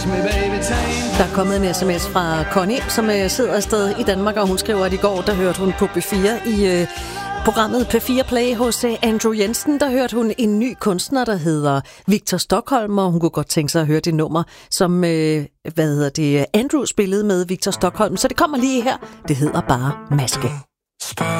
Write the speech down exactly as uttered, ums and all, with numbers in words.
Der er kommet en sms fra Connie, som øh, sidder afsted i Danmark, og hun skriver, at i går, der hørte hun på P fire i øh, programmet P fire Play hos øh, Andrew Jensen. Der hørte hun en ny kunstner, der hedder Victor Stockholm, og hun kunne godt tænke sig at høre det nummer, som øh, hvad hedder det, Andrew spillede med Victor Stockholm. Så det kommer lige her. Det hedder bare Maske.